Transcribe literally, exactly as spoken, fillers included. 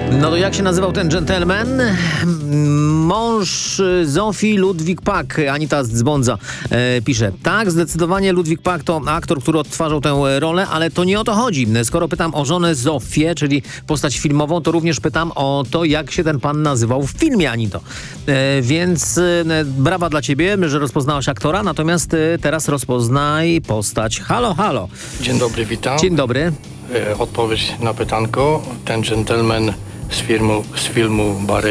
No to jak się nazywał ten dżentelmen? Mąż Zofii, Ludwik Pak. Anita z Dzbądza e, pisze. Tak, zdecydowanie Ludwik Pak to aktor, który odtwarzał tę rolę, ale to nie o to chodzi. Skoro pytam o żonę Zofię, czyli postać filmową, to również pytam o to, jak się ten pan nazywał w filmie, Anito. E, więc e, brawa dla ciebie, że rozpoznałaś aktora, natomiast e, teraz rozpoznaj postać. Halo, halo. Dzień dobry, witam. Dzień dobry. E, Odpowiedź na pytanko. Ten dżentelmen z filmu, z filmu Barry